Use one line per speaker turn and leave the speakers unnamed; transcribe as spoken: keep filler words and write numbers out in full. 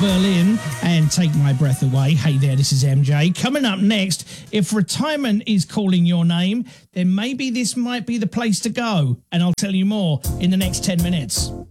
Berlin and Take My Breath Away. Hey there, this is M J. Coming up next, if retirement is calling your name, then maybe this might be the place to go. And I'll tell you more in the next ten minutes.